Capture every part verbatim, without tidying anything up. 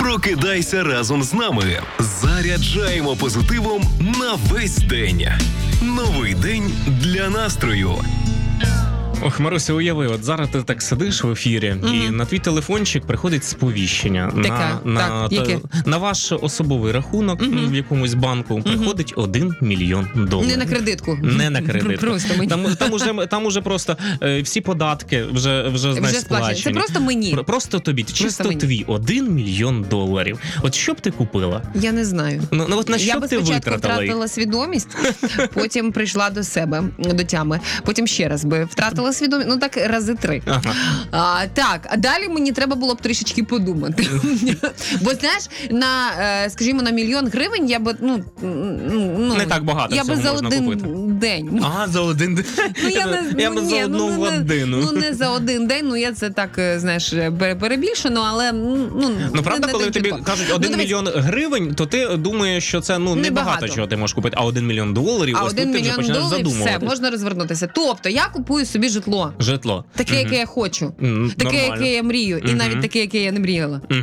Прокидайся разом з нами. Заряджаємо позитивом на весь день. Новий день для настрою. Ох, Маруся, уяви, от зараз ти так сидиш в ефірі, угу. і на твій телефончик приходить сповіщення. Таке, на, так, на, на ваш особовий рахунок угу. в якомусь банку угу. приходить один мільйон доларів. Не на кредитку. Не на кредитку. Просто мені. Там, там, уже, там уже просто е, всі податки вже, вже, знаєш, вже сплачені. Це просто мені. Просто тобі. Просто чисто мені. Твій один мільйон доларів. От що б ти купила? Я не знаю. Ну, ну от на що я б ти витратила? Я спочатку втратила свідомість, потім прийшла до себе, до тями, потім ще раз би втратила свідомість, ну так рази три. Ага. А, так, а далі мені треба було б трішечки подумати. Бо, знаєш, на, скажімо, на мільйон гривень я би, ну, ну не так багато я цього би за можна один купити. День. А, за один день? Ну, я не, я ну, би ні, за одну ну, годину. Ну, не за один день, ну, я це так, знаєш, перебільшено, але, ну, ну, правда, не, коли не тобі чітко. кажуть один ну, мільйон гривень, то ти думаєш, що це, ну, не багато чого ти можеш купити, а один мільйон доларів, а ось один тут ти вже мільйон починаєш доларів, задумуватись. все, можна розвернутися. Тобто, я купую собі житло. Житло. Таке, угу. яке я хочу. Mm, таке, нормально. яке я мрію. І угу. навіть таке, яке я не мріяла. Угу.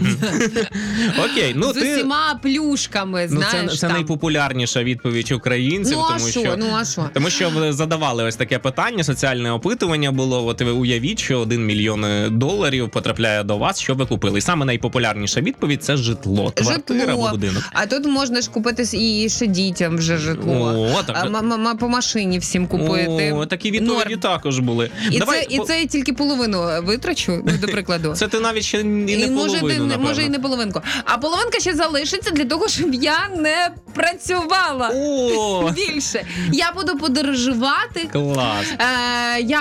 Окей, ну з ти... усіма плюшками, ну, знаєш, це, це там. найпопулярніша відповідь українців, ну, а тому що? що... Ну, а що? Тому що ви задавали ось таке питання, соціальне опитування було, от ви уявіть, що один мільйон доларів потрапляє до вас, що ви купили. І саме найпопулярніша відповідь – це житло, квартира житло. або будинок. А тут можна ж купити і ще дітям вже житло. О, так... а, м- м- по машині всім купити. О, такі відповіді Норм. Також були. І, Давай, це, і це я тільки половину витрачу, до прикладу. Це ти навіть ще і не і половину, може, напевно. може і не половинку. А половинка ще залишиться для того, щоб я не працювала. О! Більше. Я буду подорожувати. Клас. Е, я,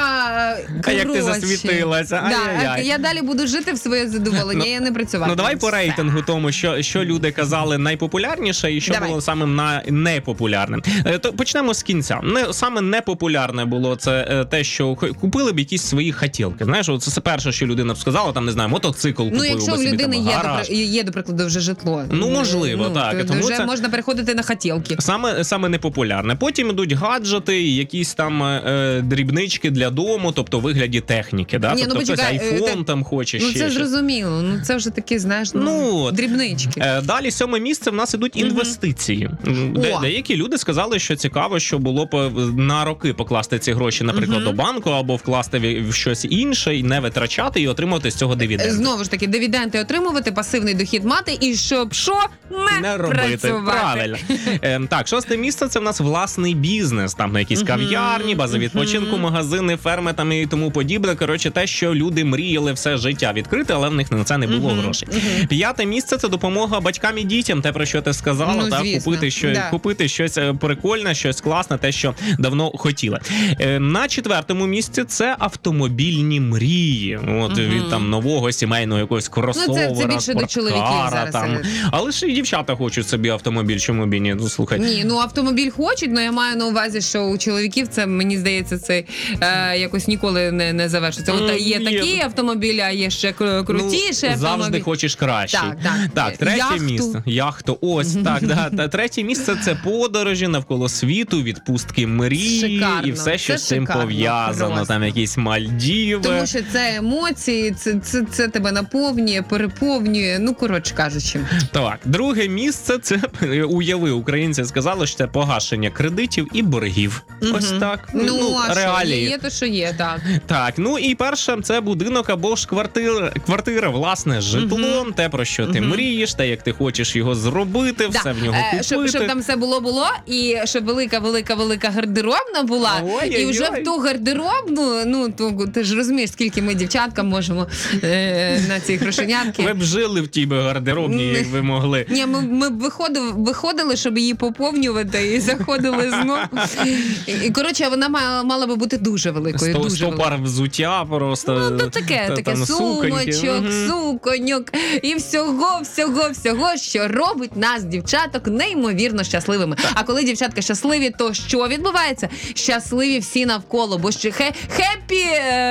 а як ти засвітилася? Да, я далі буду жити в своє задоволення, ну, я не працювати. Ну давай по рейтингу тому, що, що люди казали найпопулярніше і що давай. Було самим на непопулярним. То почнемо з кінця. Не, саме непопулярне було це те, що купили б якісь свої хотілки. Знаєш, це перше, що людина б сказала, там, не знаю, мотоцикл купив. Ну, якщо в людини є, до, є, до прикладу, вже житло. Ну, можливо, ну, так. То, тому вже це можна переходити на хотілки. Саме, саме непопулярне. Потім ідуть гаджети, якісь там е, дрібнички для дому, тобто в вигляді техніки. Да? Ні, тобто ну, хтось айфон там хоче, ну, ще це щось. Зрозуміло. Ну, це вже такі, знаєш, ну, ну, дрібнички. Е, далі сьоме місце в нас ідуть інвестиції. Mm-hmm. Де, деякі люди сказали, що цікаво, що було б на роки покласти ці гроші, наприклад, mm-hmm. до банку, або вкласти в щось інше і не витрачати, і отримати з цього дивіденди. Знову ж таки, дивіденди отримувати, пасивний дохід мати, і щоб що? Не, не робити. Працювати. Правильно. Е, так, шосте місце – це в нас власний бізнес. Там на якісь кав'ярні, бази відпочинку, магазини, ферми там і тому подібне. Коротше, те, що люди мріяли все життя відкрити, але в них на це не було грошей. П'яте місце – це допомога батькам і дітям. Те, про що ти сказала, ну, так, купити, що, да. купити щось прикольне, щось класне, те, що давно хотіли. Е, на четвертому місці – це автомобільні мрії. От угу. від там нового сімейного якогось кросовера, ну, це, це більше до чоловіків зараз. Там. Але ж і дівчата хочуть собі автомобіль, чому б і ні? Ну, слухай. Ні, ну автомобіль хочуть, але я маю на увазі, що у чоловіків це, мені здається, це е, якось ніколи не, не завершиться. От mm, є такі автомобілі, а є ще крутіші ну, автомобілі. Завжди хочеш краще. Так, так. Так, третє Яхту. місце. Яхту. Ось, так, да. Та, третє місце – це подорожі навколо світу, відпустки мрії Шикарно. і все, що це з цим шикарно, пов'язано. просто. Там якісь Мальдіви. Тому що це емоції, це, це, це тебе наповнює, переповнює, ну, коротше кажучи. Так, друге місце – це, уяви, українці сказали, що це погашення кредитів і боргів. Угу. Ось так. Ну, ну а реалії. що, є то, що є, так. Так, ну і перше – це будинок або ж квартира, квартира власне, житло, угу. те, про що ти угу. мрієш, те, як ти хочеш його зробити, да. все в нього купити. Щоб, щоб там все було-було, і щоб велика-велика-велика гардеробна була, Ой-ой-ой. і вже в ту гардеробну, ну, то, ти ж розумієш, скільки ми дівчаткам можемо е, на ці грошенятки. Ви б жили в тій гардеробні, як ви могли. Ні, ми, ми б виходили, виходили, щоб її поповнювати, і заходили знов. І, і коротше, вона мала, мала би бути дуже великою. Сто, дуже сто великою. пар взуття просто. Ну, то таке, та, таке там, сумочок, угу. суконьок і всього, всього, всього, що робить нас, дівчаток, неймовірно щасливими. А коли дівчатка щасливі, то що відбувається? Щасливі всі навколо, бо ще happy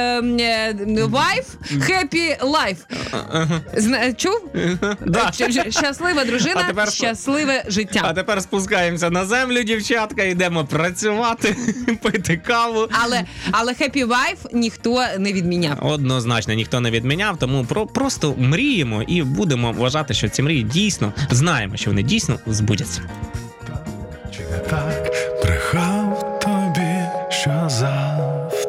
wife, happy life. Зна, чув? Да. Щаслива дружина, щасливе життя. життя. А тепер спускаємося на землю, дівчатка, йдемо працювати, пити каву. Але, але Happy Wife ніхто не відміняв. Однозначно, ніхто не відміняв, тому про, просто мріємо і будемо вважати, що ці мрії дійсно, знаємо, що вони дійсно збудяться. Чи не так?